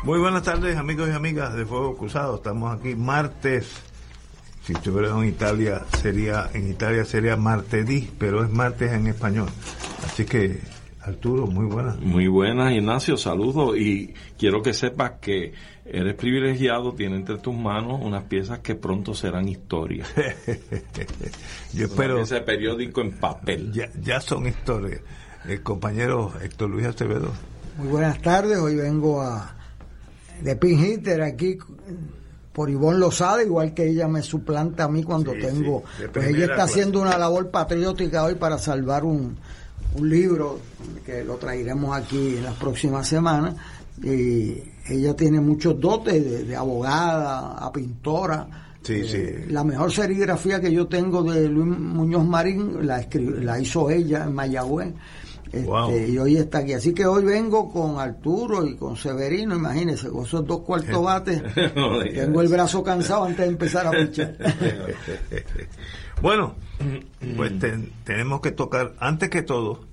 Muy buenas tardes, amigos y amigas de Fuego Cruzado. Estamos aquí martes. Si estuviera en Italia sería martedì, pero es martes en español. Así que, Arturo, muy buenas. Muy buenas, Ignacio, saludos, y quiero que sepas que eres privilegiado, tienes entre tus manos unas piezas que pronto serán historia. Yo espero. Ese periódico en papel. Ya son historias. El compañero Héctor Luis Acevedo. Muy buenas tardes, hoy vengo de Pin Hitter aquí por Ivonne Lozada, igual que ella me suplanta a mí cuando tengo, pues ella está haciendo una labor patriótica hoy para salvar un libro que lo traeremos aquí en las próximas semanas, y ella tiene muchos dotes de abogada a pintora. La mejor serigrafía que yo tengo de Luis Muñoz Marín la hizo ella en Mayagüez. Y hoy está aquí, así que hoy vengo con Arturo y con Severino, imagínense, con esos dos cuartos bates. Tengo el brazo cansado antes de empezar a pichar. Bueno, pues tenemos que tocar, antes que todo,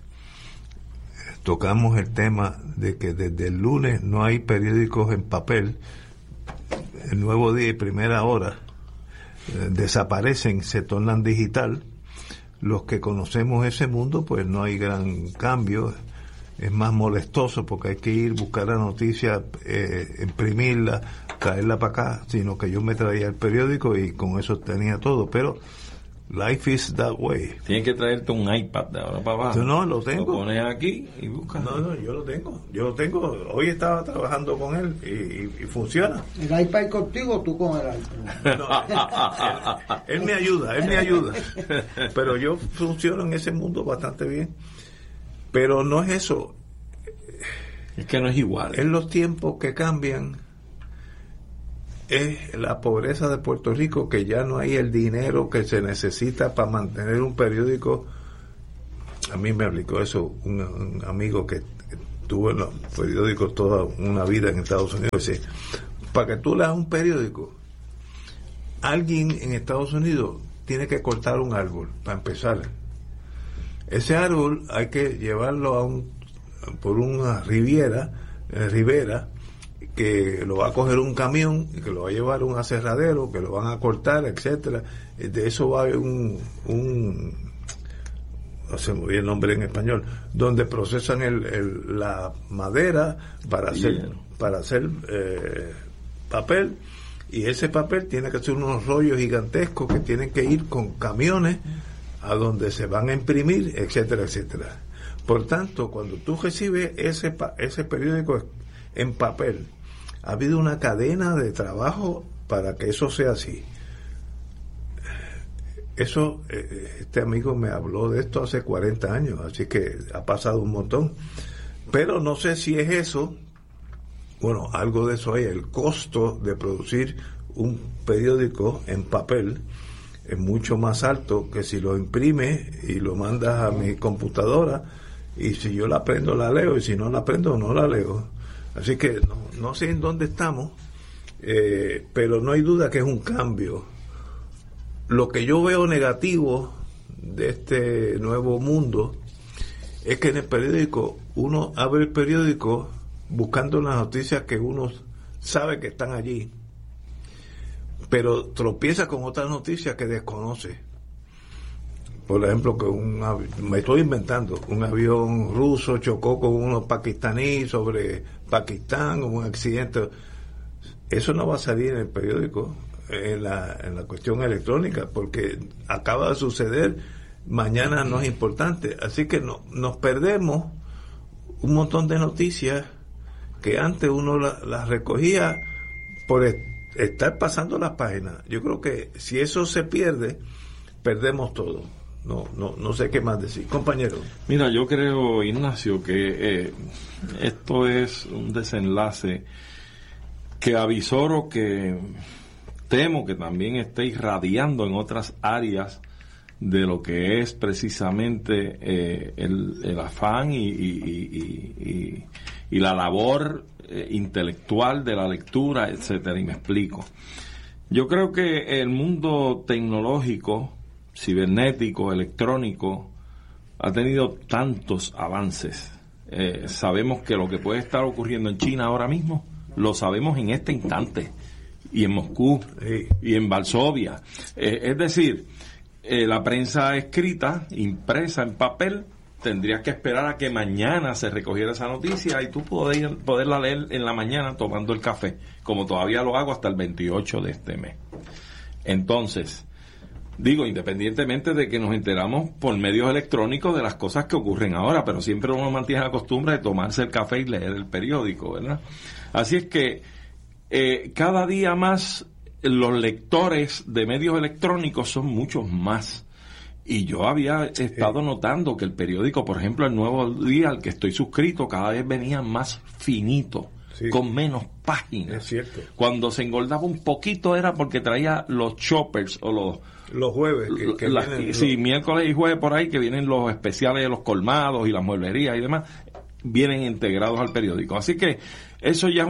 tocamos el tema de que desde el lunes no hay periódicos en papel. El Nuevo Día y Primera Hora desaparecen, se tornan digital. Los que conocemos ese mundo, pues no hay gran cambio. Es más molestoso porque hay que ir, buscar la noticia, imprimirla, traerla para acá, sino que yo me traía el periódico y con eso tenía todo. Pero life is that way. Tienes que traerte un iPad de ahora para abajo. Yo no, lo tengo. Lo pones aquí y buscas. No, yo lo tengo. Hoy estaba trabajando con él y funciona. ¿El iPad contigo o tú con el iPad? No, él me ayuda. Pero yo funciono en ese mundo bastante bien. Pero no es eso. Es que no es igual. En los tiempos que cambian, es la pobreza de Puerto Rico, que ya no hay el dinero que se necesita para mantener un periódico. A mí me aplicó eso un amigo que tuvo en los periódicos toda una vida en Estados Unidos. Dice, para que tú leas un periódico, alguien en Estados Unidos tiene que cortar un árbol para empezar. Ese árbol hay que llevarlo por una ribera que lo va a coger un camión y que lo va a llevar a un aserradero, que lo van a cortar, etcétera. De eso va a haber no se me olvidó el nombre en español, donde procesan la madera para hacer papel, y ese papel tiene que ser unos rollos gigantescos que tienen que ir con camiones a donde se van a imprimir, etcétera, etcétera. Por tanto, cuando tú recibes ese periódico en papel, ha habido una cadena de trabajo para que eso sea así. Eso, este amigo me habló de esto hace 40 años, así que ha pasado un montón. Pero no sé si es eso. Bueno, algo de eso hay. El costo de producir un periódico en papel es mucho más alto que si lo imprimes y lo mandas a mi computadora, y si yo la prendo la leo, y si no la prendo no la leo. Así que no sé en dónde estamos, pero no hay duda que es un cambio. Lo que yo veo negativo de este nuevo mundo es que en el periódico, uno abre el periódico buscando las noticias que uno sabe que están allí, pero tropieza con otras noticias que desconoce. Por ejemplo, que me estoy inventando, un avión ruso chocó con unos pakistaníes sobre Pakistán, un accidente. Eso no va a salir en el periódico, en la cuestión electrónica, porque acaba de suceder, mañana no es importante. Así que nos perdemos un montón de noticias que antes uno las recogía por estar pasando las páginas. Yo creo que si eso se pierde, perdemos todo. No sé qué más decir, compañero. Mira, yo creo, Ignacio, que esto es un desenlace que avisoro, que temo que también esté irradiando en otras áreas de lo que es precisamente el afán y la labor intelectual de la lectura, etcétera. Y me explico. Yo creo que el mundo tecnológico, cibernético, electrónico, ha tenido tantos avances. Sabemos que lo que puede estar ocurriendo en China ahora mismo lo sabemos en este instante, y en Moscú, sí, y en Varsovia. Es decir, la prensa escrita, impresa en papel, tendrías que esperar a que mañana se recogiera esa noticia y tú poderla leer en la mañana tomando el café, como todavía lo hago hasta el 28 de este mes. Entonces, digo, independientemente de que nos enteramos por medios electrónicos de las cosas que ocurren ahora, pero siempre uno mantiene la costumbre de tomarse el café y leer el periódico, ¿verdad? Así es que cada día más los lectores de medios electrónicos son muchos más. Y yo había estado notando que el periódico, por ejemplo, El Nuevo Día, al que estoy suscrito, cada vez venía más finito, sí, con menos páginas. Es cierto. Cuando se engordaba un poquito era porque traía los choppers o los jueves. Sí, miércoles y jueves por ahí, que vienen los especiales de los colmados y las mueblerías y demás, vienen integrados al periódico. Así que eso ya es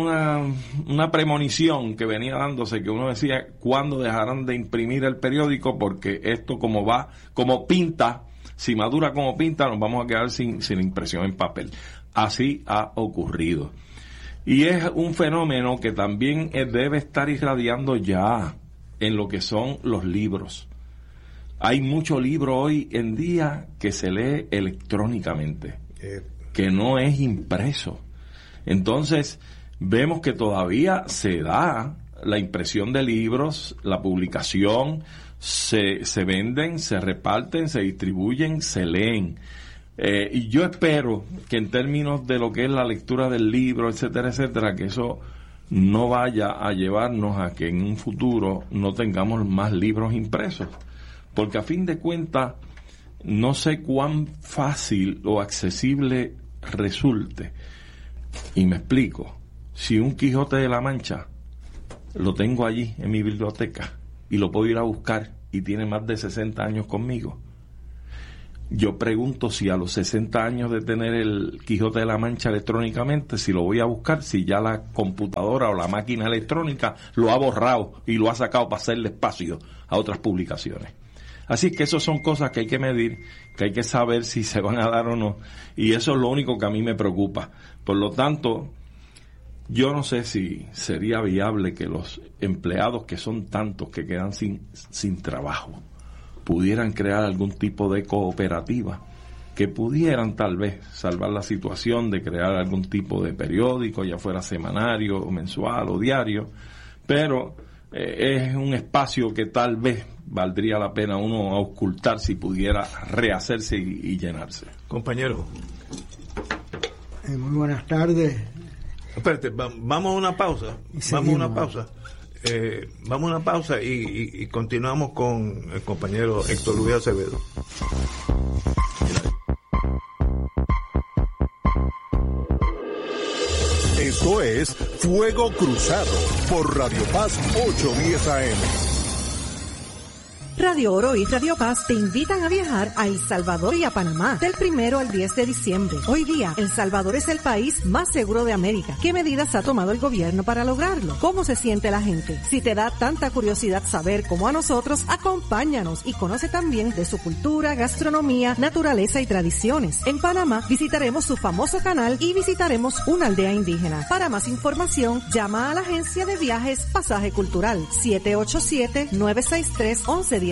una premonición que venía dándose, que uno decía cuándo dejarán de imprimir el periódico, porque esto como pinta, si madura como pinta, nos vamos a quedar sin impresión en papel. Así ha ocurrido. Y es un fenómeno que también debe estar irradiando ya en lo que son los libros. Hay mucho libro hoy en día que se lee electrónicamente, que no es impreso. Entonces, vemos que todavía se da la impresión de libros, la publicación, se venden, se reparten, se distribuyen, se leen. Y yo espero que en términos de lo que es la lectura del libro, etcétera, etcétera, que eso no vaya a llevarnos a que en un futuro no tengamos más libros impresos. Porque a fin de cuentas, no sé cuán fácil o accesible resulte. Y me explico. Si un Quijote de la Mancha lo tengo allí en mi biblioteca y lo puedo ir a buscar y tiene más de 60 años conmigo, yo pregunto si a los 60 años de tener el Quijote de la Mancha electrónicamente, si lo voy a buscar, si ya la computadora o la máquina electrónica lo ha borrado y lo ha sacado para hacerle espacio a otras publicaciones. Así que eso son cosas que hay que medir, que hay que saber si se van a dar o no, y eso es lo único que a mí me preocupa. Por lo tanto, yo no sé si sería viable que los empleados, que son tantos que quedan sin trabajo, pudieran crear algún tipo de cooperativa, que pudieran tal vez salvar la situación de crear algún tipo de periódico, ya fuera semanario, o mensual o diario, pero es un espacio que tal vez valdría la pena uno auscultar si pudiera rehacerse y llenarse. Compañero. Muy buenas tardes. Espérate, vamos a una pausa. Vamos a una pausa y continuamos con el compañero Héctor Luis Acevedo. Esto es Fuego Cruzado por Radio Paz 810 AM. Radio Oro y Radio Paz te invitan a viajar a El Salvador y a Panamá del 1 al 10 de diciembre. Hoy día, El Salvador es el país más seguro de América. ¿Qué medidas ha tomado el gobierno para lograrlo? ¿Cómo se siente la gente? Si te da tanta curiosidad saber como a nosotros, acompáñanos y conoce también de su cultura, gastronomía, naturaleza y tradiciones. En Panamá visitaremos su famoso canal y visitaremos una aldea indígena. Para más información, llama a la agencia de viajes Pasaje Cultural 787-963-1116.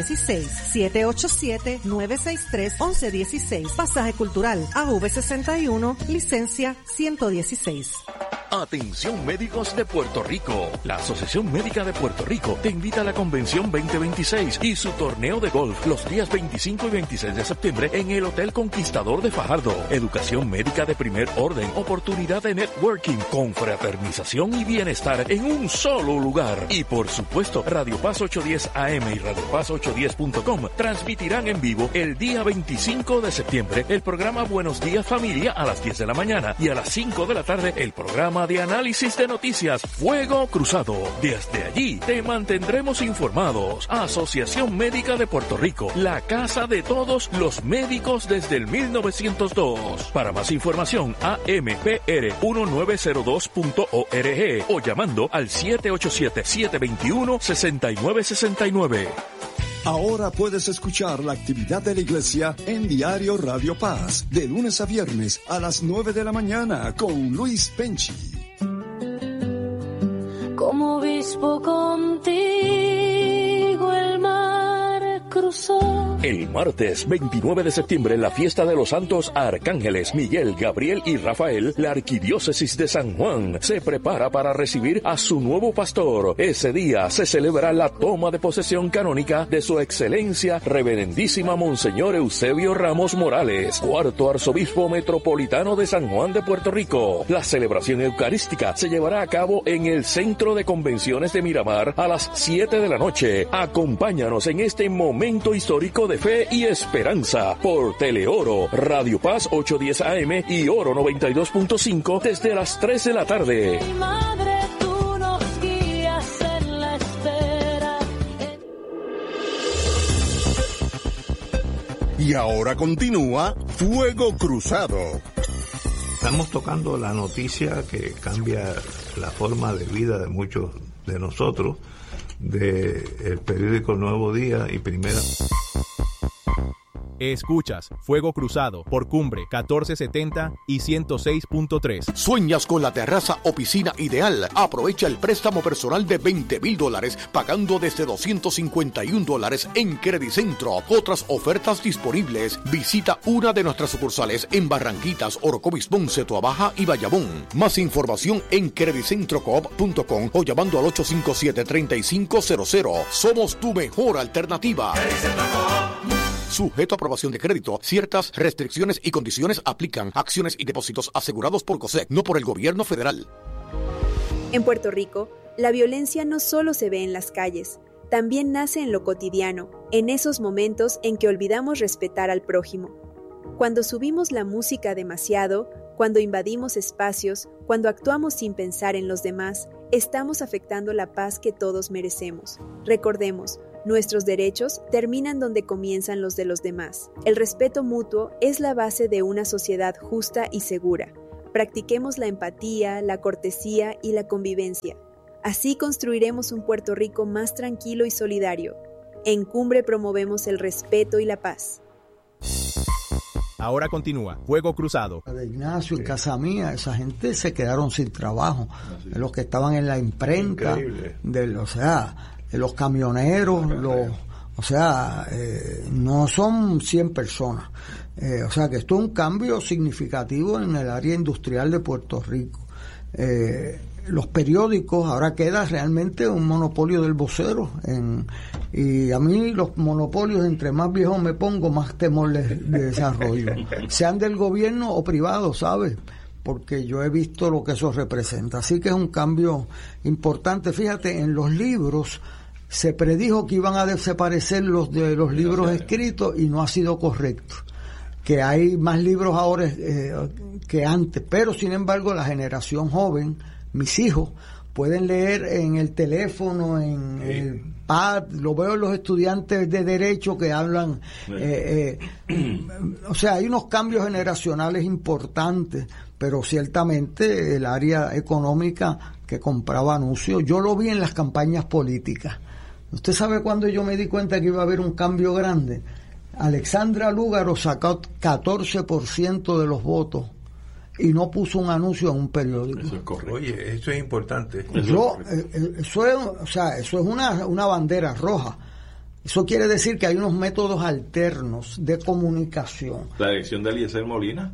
787-963-1116. Pasaje Cultural AV61, licencia 116. Atención médicos de Puerto Rico. La Asociación Médica de Puerto Rico te invita a la Convención 2026 y su torneo de golf los días 25 y 26 de septiembre en el Hotel Conquistador de Fajardo. Educación médica de primer orden, oportunidad de networking, confraternización y bienestar en un solo lugar. Y por supuesto, Radio Paz 810 AM y Radio Paz 810.com transmitirán en vivo el día 25 de septiembre el programa Buenos Días Familia a las 10 de la mañana y a las 5 de la tarde el programa de análisis de noticias Fuego Cruzado. Desde allí te mantendremos informados. Asociación Médica de Puerto Rico, la casa de todos los médicos desde el 1902. Para más información, ampr1902.org o llamando al 787-721-6969. Ahora puedes escuchar la actividad de la iglesia en Diario Radio Paz, de lunes a viernes a las 9 de la mañana con Luis Penchi. como obispo contigo el mar cruzó. El martes 29 de septiembre, en la fiesta de los santos arcángeles Miguel, Gabriel y Rafael, la Arquidiócesis de San Juan se prepara para recibir a su nuevo pastor. Ese día se celebra la toma de posesión canónica de su excelencia reverendísima Monseñor Eusebio Ramos Morales, cuarto arzobispo metropolitano de San Juan de Puerto Rico. La celebración eucarística se llevará a cabo en el Centro de Convenciones de Miramar a las 7 de la noche. Acompáñanos en este momento histórico de fe y esperanza por Teleoro, Radio Paz 810 AM y Oro 92.5 desde las 3 de la tarde. Madre, tú nos guías en la espera. Y ahora continúa Fuego Cruzado. Estamos tocando la noticia que cambia la forma de vida de muchos de nosotros, del periódico Nuevo Día y Primera. Escuchas Fuego Cruzado por Cumbre 1470 y 106.3. ¿Sueñas con la terraza o piscina ideal? Aprovecha el préstamo personal de $20,000 pagando desde $251 en Credicentro. Otras ofertas disponibles. Visita una de nuestras sucursales en Barranquitas, Orocovis, Ponce, Toabaja y Bayamón. Más información en credicentrocoop.com o llamando al 857-3500. Somos tu mejor alternativa. Sujeto a aprobación de crédito. Ciertas restricciones y condiciones aplican. Acciones y depósitos asegurados por COSEC, no por el gobierno federal. En Puerto Rico, la violencia no solo se ve en las calles, también nace en lo cotidiano, en esos momentos en que olvidamos respetar al prójimo. Cuando subimos la música demasiado, cuando invadimos espacios, cuando actuamos sin pensar en los demás, estamos afectando la paz que todos merecemos. Recordemos, nuestros derechos terminan donde comienzan los de los demás. El respeto mutuo es la base de una sociedad justa y segura. Practiquemos la empatía, la cortesía y la convivencia. Así construiremos un Puerto Rico más tranquilo y solidario. En Cumbre promovemos el respeto y la paz. Ahora continúa Fuego Cruzado. De Ignacio, en casa mía, esa gente se quedaron sin trabajo. De los que estaban en la imprenta, de los camioneros, no son 100 personas. O sea que esto es un cambio significativo en el área industrial de Puerto Rico. Los periódicos, ahora queda realmente un monopolio del vocero. Y a mí los monopolios, entre más viejo me pongo, más temor les desarrollo. Sean del gobierno o privado, ¿sabes? Porque yo he visto lo que eso representa. Así que es un cambio importante. Fíjate, en los libros se predijo que iban a desaparecer los de los libros escritos y no ha sido correcto. Que hay más libros ahora que antes, pero sin embargo la generación joven, mis hijos, pueden leer en el teléfono, en el pad, lo veo en los estudiantes de Derecho que hablan, o sea, hay unos cambios generacionales importantes, pero ciertamente el área económica que compraba anuncios, yo lo vi en las campañas políticas. ¿Usted sabe cuándo yo me di cuenta que iba a haber un cambio grande? Alexandra Lúgaro sacó 14% de los votos y no puso un anuncio en un periódico. Eso es correcto. Oye, eso es importante. Eso es una bandera roja. Eso quiere decir que hay unos métodos alternos de comunicación. La elección de Eliezer Molina.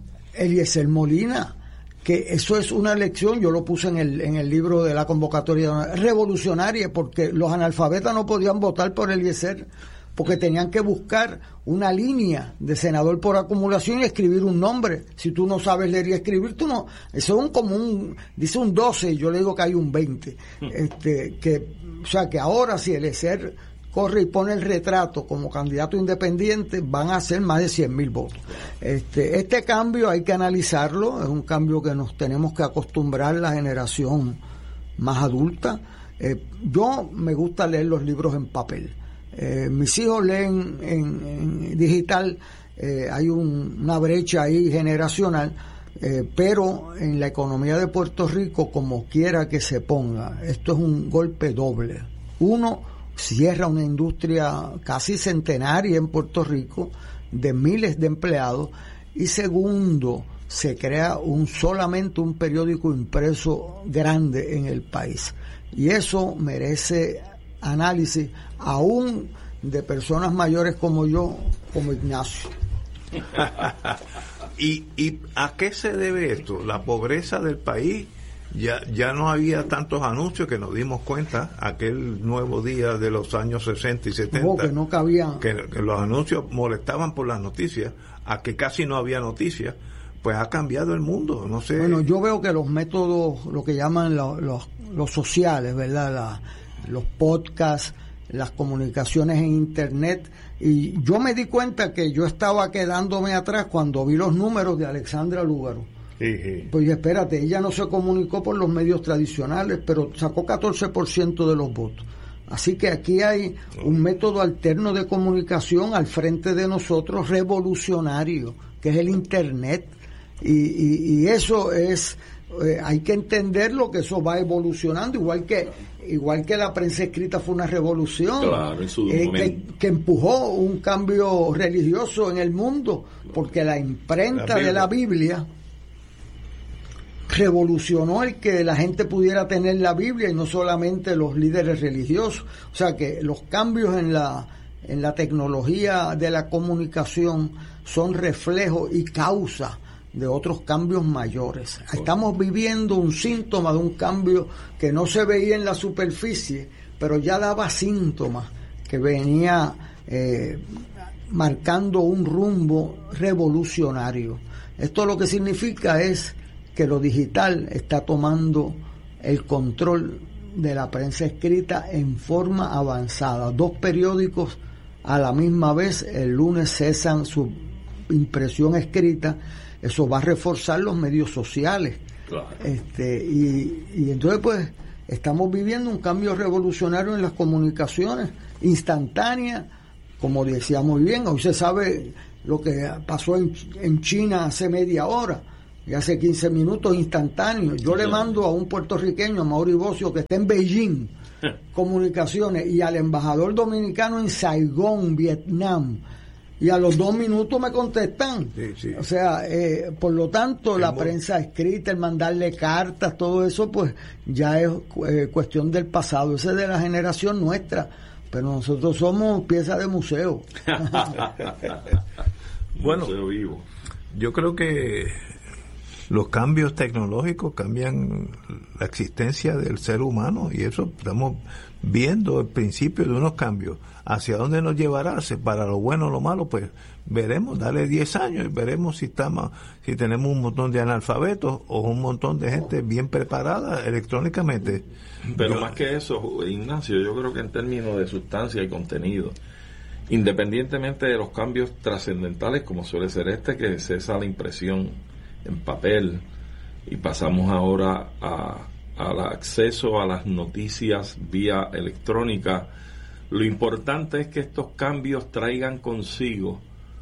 Que eso es una elección, yo lo puse en el libro de la convocatoria revolucionaria, porque los analfabetas no podían votar por Eliezer, porque tenían que buscar una línea de senador por acumulación y escribir un nombre. Si tú no sabes leer y escribir, tú no. Eso es dice un 12 y yo le digo que hay un 20. O sea que ahora si Eliezer corre y pone el retrato como candidato independiente, van a ser más de 100,000 votos. Este cambio hay que analizarlo, es un cambio que nos tenemos que acostumbrar la generación más adulta. Yo me gusta leer los libros en papel. Mis hijos leen en digital, hay una brecha ahí generacional, pero en la economía de Puerto Rico, como quiera que se ponga, esto es un golpe doble. Uno, cierra una industria casi centenaria en Puerto Rico, de miles de empleados, y segundo, se crea solamente un periódico impreso grande en el país. Y eso merece análisis aún de personas mayores como yo, como Ignacio. ¿Y a qué se debe esto? La pobreza del país. Ya no había tantos anuncios, que nos dimos cuenta aquel nuevo día de los años 60 y 70, que no cabían, que los anuncios molestaban por las noticias, a que casi no había noticias. Pues ha cambiado el mundo, no sé. Bueno, yo veo que los métodos, lo que llaman los sociales, ¿verdad? Los podcasts, las comunicaciones en internet, y yo me di cuenta que yo estaba quedándome atrás cuando vi los números de Alexandra Lúgaro. Sí. Pues espérate, ella no se comunicó por los medios tradicionales, pero sacó 14% de los votos. Así que aquí hay un método alterno de comunicación al frente de nosotros, revolucionario, que es el internet. Y eso es, hay que entenderlo, que eso va evolucionando, igual que la prensa escrita fue una revolución, claro, en su momento, que empujó un cambio religioso en el mundo, porque la imprenta de la Biblia revolucionó el que la gente pudiera tener la Biblia y no solamente los líderes religiosos. O sea que los cambios en la tecnología de la comunicación son reflejo y causa de otros cambios mayores. Estamos viviendo un síntoma de un cambio que no se veía en la superficie, pero ya daba síntomas, que venía marcando un rumbo revolucionario. Esto lo que significa es que lo digital está tomando el control de la prensa escrita en forma avanzada. 2 periódicos a la misma vez, el lunes cesan su impresión escrita. Eso va a reforzar los medios sociales. Claro. Y entonces pues estamos viviendo un cambio revolucionario en las comunicaciones, instantánea, como decía muy bien. Hoy se sabe lo que pasó en China hace media hora, y hace 15 minutos, instantáneo. Yo le mando a un puertorriqueño, a Mauri Bocio, que está en Beijing, comunicaciones, y al embajador dominicano en Saigón, Vietnam, y a los 2 minutos me contestan. Sí. O sea, por lo tanto, la prensa escrita, el mandarle cartas, todo eso, pues ya es cuestión del pasado. Ese es de la generación nuestra, pero nosotros somos pieza de museo. Bueno, museo vivo. Yo creo que los cambios tecnológicos cambian la existencia del ser humano, y eso estamos viendo el principio de unos cambios. Hacia dónde nos llevará, para lo bueno o lo malo, pues veremos. Dale 10 años y veremos si tenemos un montón de analfabetos o un montón de gente bien preparada electrónicamente. Pero más que eso, Ignacio, yo creo que en términos de sustancia y contenido, independientemente de los cambios trascendentales, como suele ser que cesa la impresión en papel y pasamos ahora al acceso a las noticias vía electrónica, lo importante es que estos cambios traigan consigo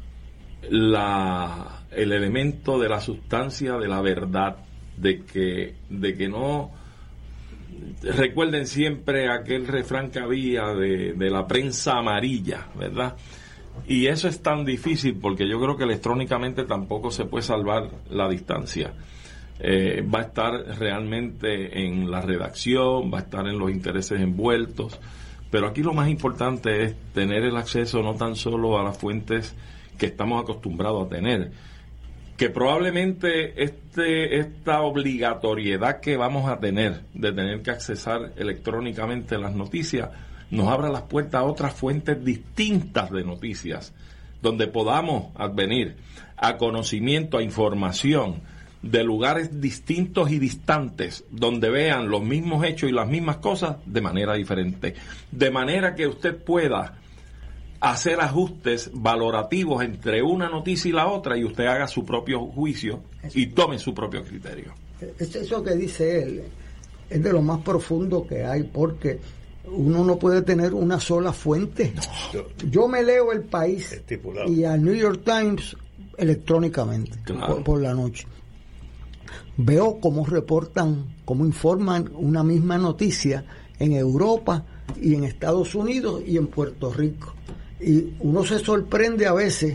el elemento de la sustancia, de la verdad, de que no recuerden siempre aquel refrán que había de la prensa amarilla, ¿verdad? Y eso es tan difícil porque yo creo que electrónicamente tampoco se puede salvar la distancia. Va a estar realmente en la redacción, va a estar en los intereses envueltos, pero aquí lo más importante es tener el acceso no tan solo a las fuentes que estamos acostumbrados a tener, que probablemente esta obligatoriedad que vamos a tener de tener que accesar electrónicamente las noticias nos abra las puertas a otras fuentes distintas de noticias, donde podamos advenir a conocimiento, a información de lugares distintos y distantes, donde vean los mismos hechos y las mismas cosas de manera diferente, de manera que usted pueda hacer ajustes valorativos entre una noticia y la otra, y usted haga su propio juicio y tome su propio criterio. Eso que dice él es de lo más profundo que hay, porque uno no puede tener una sola fuente. Yo me leo El País y al New York Times electrónicamente, claro, por la noche. Veo cómo reportan, cómo informan una misma noticia en Europa y en Estados Unidos y en Puerto Rico. Y uno se sorprende a veces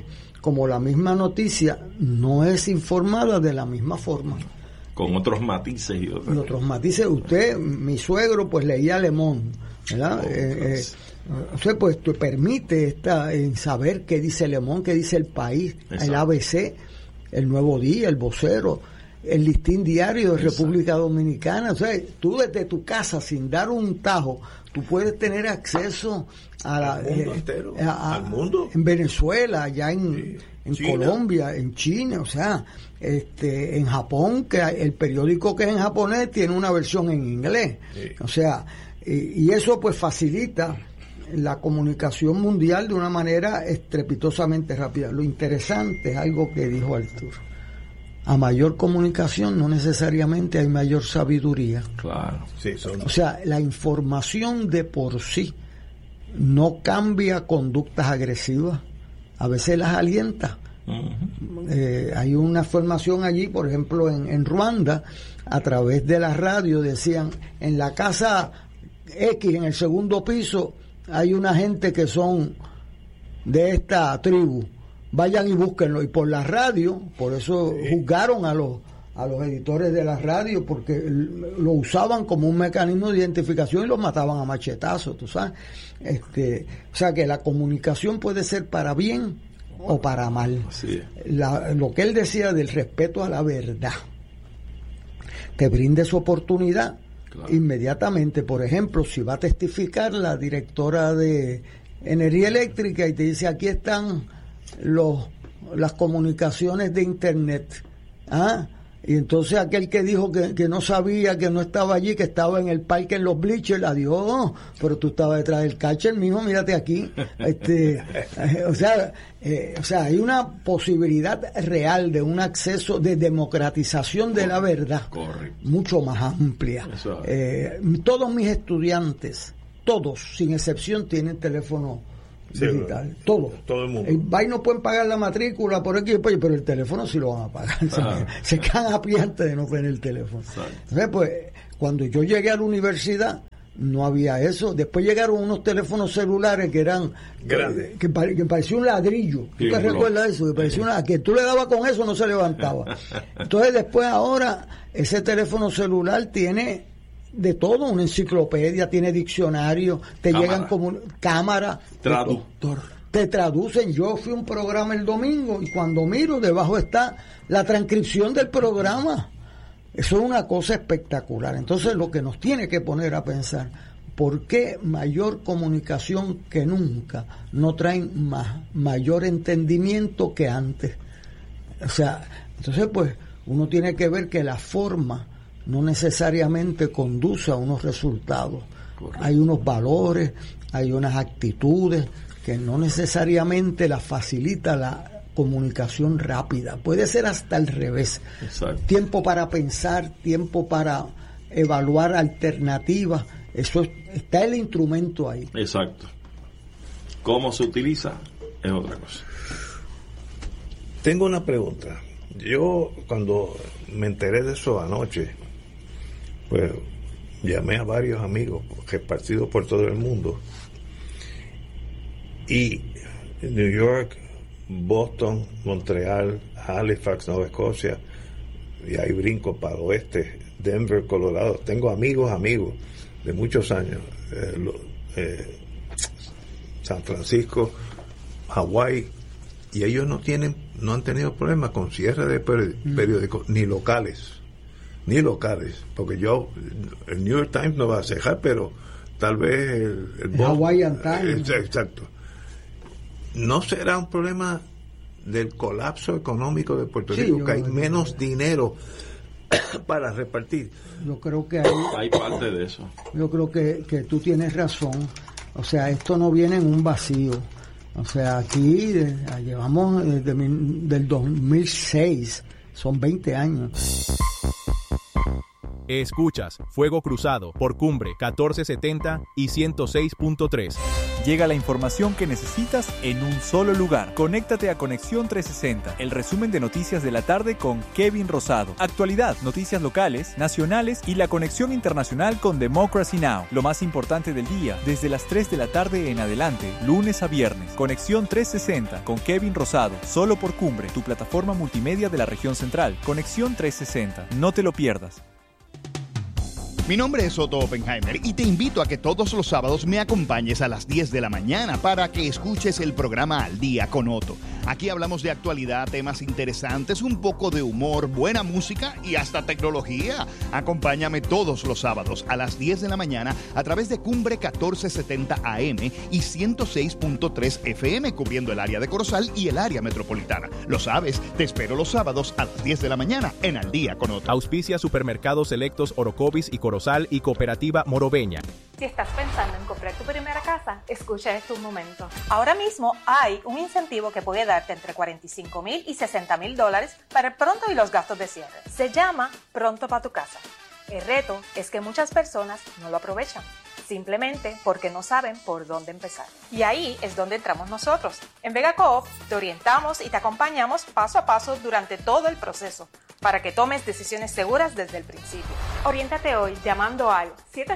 como la misma noticia no es informada de la misma forma. Con otros matices y otros matices. Usted, mi suegro, pues leía Le Monde, ¿verdad? Usted pues te permite en saber qué dice Le Monde, qué dice El País, exacto, el ABC, El Nuevo Día, El Vocero, el Listín Diario de República Dominicana. O sea, tú desde tu casa, sin dar un tajo, tú puedes tener acceso al mundo entero, al mundo. En Venezuela, allá en Colombia, en China, o sea, en Japón, que el periódico que es en japonés tiene una versión en inglés. Sí. O sea, y eso pues facilita la comunicación mundial de una manera estrepitosamente rápida. Lo interesante es algo que dijo Arturo. A mayor comunicación no necesariamente hay mayor sabiduría. Claro. Sí, o sea, la información de por sí no cambia conductas agresivas, a veces las alienta. Uh-huh. Hay una formación allí, por ejemplo, en Ruanda, a través de la radio decían, en la casa X, en el segundo piso, hay una gente que son de esta tribu, vayan y búsquenlo. Y por la radio, por eso juzgaron a los editores de la radio, porque lo usaban como un mecanismo de identificación y los mataban a machetazos, tú sabes. O sea que la comunicación puede ser para bien o para mal. Lo que él decía del respeto a la verdad, te brinda esa oportunidad. Claro. Inmediatamente. Por ejemplo, si va a testificar la directora de Energía Eléctrica y te dice, aquí están las comunicaciones de internet, y entonces aquel que dijo que no sabía, que no estaba allí, que estaba en el parque en los bleachers, adiós, pero tú estabas detrás del catcher, mijo, mírate aquí. O sea, hay una posibilidad real de un acceso de democratización de la verdad. Correcto. Mucho más amplia. Todos mis estudiantes, todos sin excepción, tienen teléfono digital, todo el mundo. Y no pueden pagar la matrícula por aquí, pero el teléfono sí lo van a pagar. Se quedan a pie antes de no tener el teléfono. Entonces, pues, cuando yo llegué a la universidad no había eso. Después llegaron unos teléfonos celulares que eran grandes, que parecía un ladrillo. ¿Tú te recuerdas eso? Que parecía que tú le dabas con eso, no se levantaba. Entonces después, ahora ese teléfono celular tiene de todo, una enciclopedia, tiene diccionario, te llegan como cámara, traductor, te traducen. Yo fui a un programa el domingo y cuando miro, debajo está la transcripción del programa. Eso es una cosa espectacular. Entonces, lo que nos tiene que poner a pensar, ¿por qué mayor comunicación que nunca no traen mayor entendimiento que antes? O sea, entonces pues uno tiene que ver que la forma no necesariamente conduce a unos resultados. Correcto. Hay unos valores, hay unas actitudes que no necesariamente las facilita la comunicación rápida. Puede ser hasta al revés. Exacto. Tiempo para pensar, tiempo para evaluar alternativas. Eso está el instrumento ahí. Exacto. ¿Cómo se utiliza? Es otra cosa. Tengo una pregunta. Yo, cuando me enteré de eso anoche, pues llamé a varios amigos repartidos por todo el mundo, y New York, Boston, Montreal, Halifax, Nueva Escocia, y ahí brinco para el oeste, Denver, Colorado. Tengo amigos de muchos años, San Francisco, Hawái, y ellos no han tenido problemas con cierre de periódicos, ni locales, porque el New York Times no va a cerrar, pero tal vez el Hawaiian Times. Exacto. ¿No será un problema del colapso económico de Puerto Rico, que hay menos dinero para repartir? Yo creo que hay parte de eso. Yo creo que tú tienes razón. O sea, esto no viene en un vacío. O sea, aquí llevamos del 2006, son 20 años. Escuchas Fuego Cruzado por Cumbre 1470 y 106.3. Llega la información que necesitas en un solo lugar. Conéctate a Conexión 360, el resumen de noticias de la tarde con Kevin Rosado. Actualidad, noticias locales, nacionales y la conexión internacional con Democracy Now! Lo más importante del día, desde las 3 de la tarde en adelante, lunes a viernes. Conexión 360 con Kevin Rosado, solo por Cumbre, tu plataforma multimedia de la región central. Conexión 360, no te lo pierdas. Mi nombre es Otto Oppenheimer y te invito a que todos los sábados me acompañes a las 10 de la mañana para que escuches el programa Al Día con Otto. Aquí hablamos de actualidad, temas interesantes, un poco de humor, buena música y hasta tecnología. Acompáñame todos los sábados a las 10 de la mañana a través de Cumbre 1470 AM y 106.3 FM, cubriendo el área de Corozal y el área metropolitana. Lo sabes, te espero los sábados a las 10 de la mañana en Al Día con Otto. Auspicia Supermercados Selectos Orocovis y Corozal y Cooperativa Morobeña. Si estás pensando en comprar tu primera casa, escucha esto un momento. Ahora mismo hay un incentivo que puede darte entre $45,000 y $60,000 para el pronto y los gastos de cierre. Se llama Pronto para tu casa. El reto es que muchas personas no lo aprovechan, simplemente porque no saben por dónde empezar. Y ahí es donde entramos nosotros. En Vega Coop te orientamos y te acompañamos paso a paso durante todo el proceso, para que tomes decisiones seguras desde el principio. Oriéntate hoy llamando al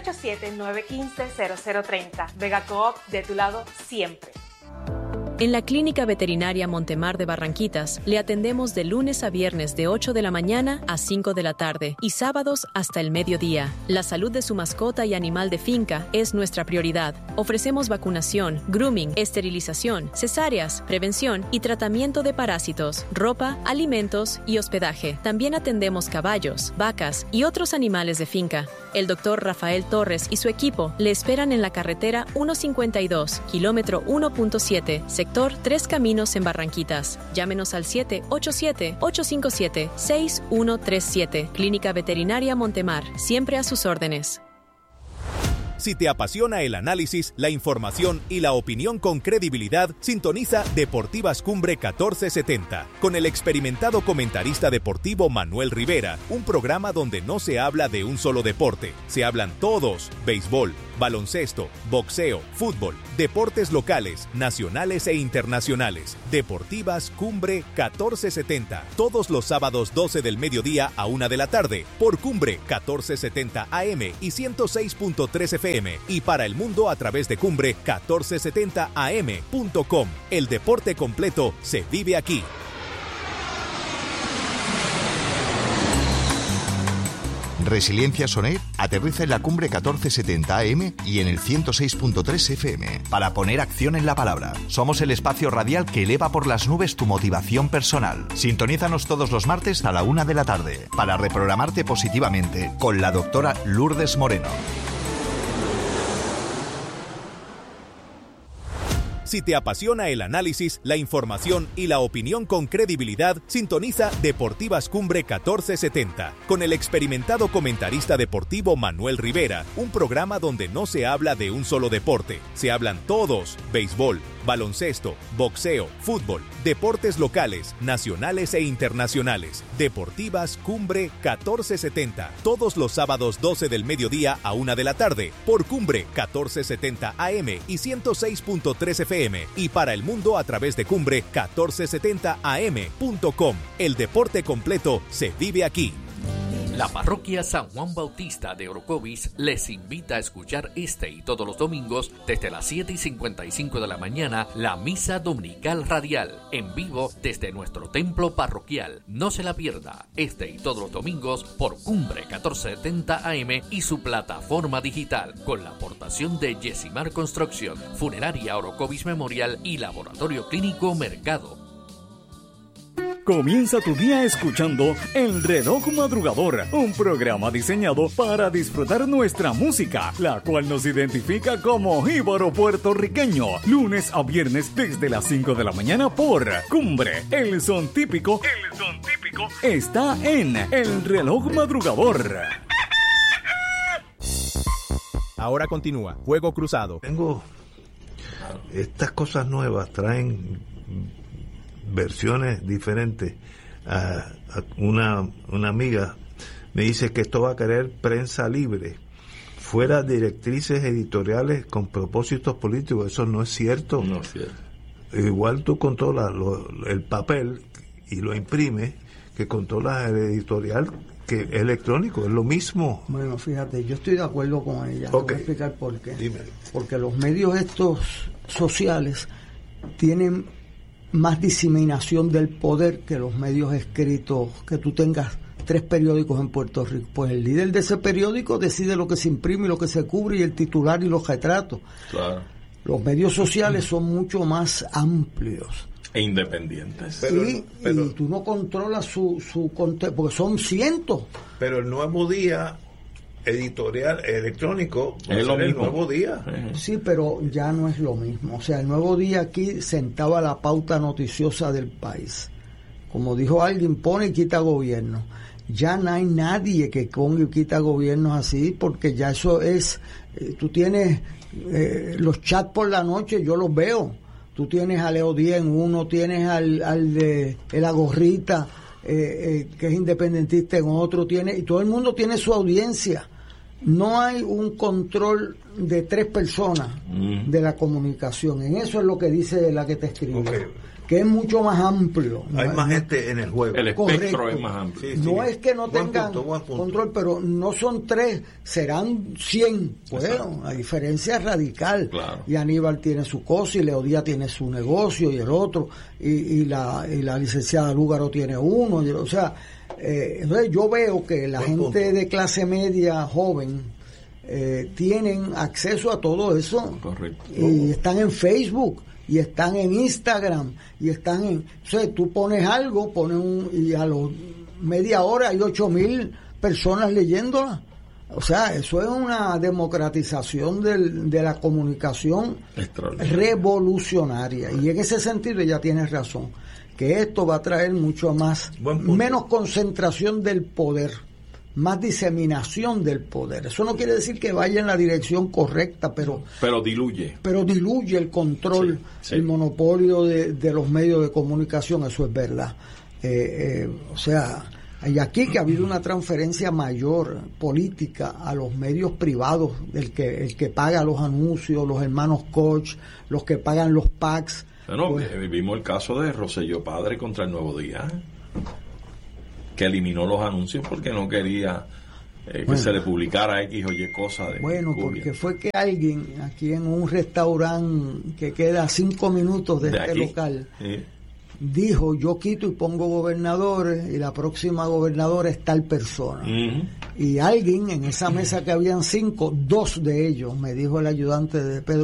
787-915-0030. Vega Coop, de tu lado siempre. En la Clínica Veterinaria Montemar de Barranquitas le atendemos de lunes a viernes de 8 de la mañana a 5 de la tarde y sábados hasta el mediodía. La salud de su mascota y animal de finca es nuestra prioridad. Ofrecemos vacunación, grooming, esterilización, cesáreas, prevención y tratamiento de parásitos, ropa, alimentos y hospedaje. También atendemos caballos, vacas y otros animales de finca. El doctor Rafael Torres y su equipo le esperan en la carretera 152, kilómetro 1.7, sector 3 Caminos en Barranquitas. Llámenos al 787-857-6137. Clínica Veterinaria Montemar, siempre a sus órdenes. Si te apasiona el análisis, la información y la opinión con credibilidad, sintoniza Deportivas Cumbre 1470 con el experimentado comentarista deportivo Manuel Rivera, un programa donde no se habla de un solo deporte, se hablan todos: béisbol, baloncesto, boxeo, fútbol, deportes locales, nacionales e internacionales. Deportivas Cumbre 1470, todos los sábados 12 del mediodía a 1 de la tarde, por Cumbre 1470 AM y 106.3 FM, y para el mundo a través de Cumbre 1470am.com. El deporte completo se vive aquí. Resiliencia Sonet aterriza en la Cumbre 1470 AM y en el 106.3 FM para poner acción en la palabra. Somos el espacio radial que eleva por las nubes tu motivación personal. Sintonízanos todos los martes a la 1 de la tarde para reprogramarte positivamente con la doctora Lourdes Moreno. Si te apasiona el análisis, la información y la opinión con credibilidad, sintoniza Deportivas Cumbre 1470 con el experimentado comentarista deportivo Manuel Rivera, un programa donde no se habla de un solo deporte, se hablan todos: béisbol, baloncesto, boxeo, fútbol, deportes locales, nacionales e internacionales. Deportivas Cumbre 1470, todos los sábados 12 del mediodía a 1 de la tarde, por Cumbre 1470 AM y 106.3 FM, y para el mundo a través de Cumbre 1470am.com. El deporte completo se vive aquí. La parroquia San Juan Bautista de Orocovis les invita a escuchar este y todos los domingos desde las 7:55 de la mañana la misa dominical radial en vivo desde nuestro templo parroquial. No se la pierda este y todos los domingos por Cumbre 1470 AM y su plataforma digital, con la aportación de Yesimar Construcción, Funeraria Orocovis Memorial y Laboratorio Clínico Mercado. Comienza tu día escuchando El Reloj Madrugador, un programa diseñado para disfrutar nuestra música, la cual nos identifica como jíbaro puertorriqueño. Lunes a viernes desde las 5 de la mañana por Cumbre. El son típico está en El Reloj Madrugador. Ahora continúa Fuego Cruzado. Tengo estas cosas nuevas, traen versiones diferentes. Una amiga me dice que esto va a querer prensa libre, fuera directrices editoriales con propósitos políticos. Eso no es cierto. No es cierto. Igual tú controlas el papel y lo imprimes, que controlas el editorial que electrónico, es lo mismo. Bueno, fíjate, yo estoy de acuerdo con ella. Okay. Te voy a explicar por qué. Dime. Porque los medios estos sociales tienen más diseminación del poder que los medios escritos, que tú tengas 3 periódicos en Puerto Rico. Pues el líder de ese periódico decide lo que se imprime y lo que se cubre, y el titular y los retratos. Claro. Los medios sociales son mucho más amplios. E independientes. Y tú no controlas su contenido, porque son cientos. Pero el Nuevo Día editorial electrónico es lo mismo. El Nuevo Día. Sí, pero ya no es lo mismo. O sea, el Nuevo Día aquí sentaba la pauta noticiosa del país. Como dijo alguien, pone y quita gobierno. Ya no hay nadie que ponga y quita gobiernos así, porque ya eso es... tú tienes los chats por la noche, yo los veo. Tú tienes a Leo Díaz en uno, tienes al de La Gorrita, que es independentista en otro, y todo el mundo tiene su audiencia. No hay un control de 3 personas de la comunicación. En eso es lo que dice la que te escribió. Okay. Que es mucho más amplio. Hay más gente en el juego. El espectro es más amplio. Sí, no es que no tengan control, pero no son 3, serán 100. Bueno, la diferencia es radical. Claro. Y Aníbal tiene su cosa, y Leodía tiene su negocio, y el otro, y la licenciada Lúgaro tiene uno. O sea, entonces yo veo que la gente de clase media joven tienen acceso a todo eso. Correcto. Y están en Facebook, y están en Instagram, y están en... O sea, tú pones algo, y a los media hora hay 8,000 personas leyéndola. O sea, eso es una democratización de la comunicación revolucionaria. Y en ese sentido ella tiene razón, que esto va a traer mucho más, menos concentración del poder, más diseminación del poder. Eso no quiere decir que vaya en la dirección correcta, pero diluye. Pero diluye el control, el monopolio de los medios de comunicación, eso es verdad. O sea, hay aquí que ha habido una transferencia mayor política a los medios privados, el que paga los anuncios, los hermanos Koch, los que pagan los PACs. Bueno, vimos el caso de Rosselló Padre contra el Nuevo Día, que eliminó los anuncios porque no quería que se le publicara X o Y cosa de porque fue que alguien aquí en un restaurante que queda a 5 minutos de este local dijo: yo quito y pongo gobernadores, y la próxima gobernadora es tal persona. Y alguien en esa mesa que habían 5, 2 de ellos, me dijo el ayudante de Pedro